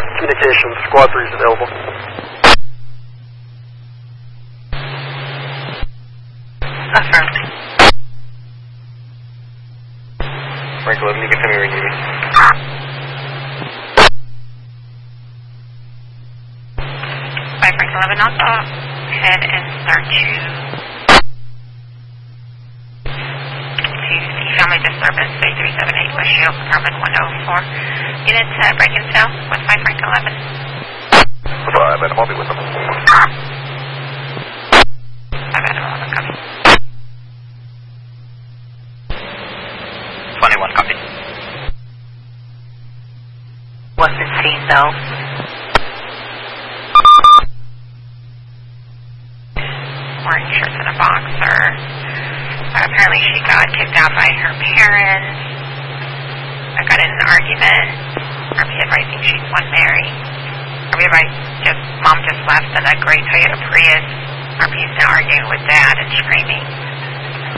Communication, Squad 3 is available. Affirmed. Frank 11, you can tell me where you need me. Frank 11, also head and start to see family disturbance, 3378 West Shield, Urban 104. Unit break and tail with 5 Frank 11. 5 Adam, I'll be with them. 5 Adam 11, copy. 21, copy. Wasn't seen though. Wearing shirts and a boxer. Apparently she got kicked out by her parents. I got in an argument. RP advising she's one Mary. RP advised mom just left in a gray Toyota Prius. RP is now arguing with dad and screaming.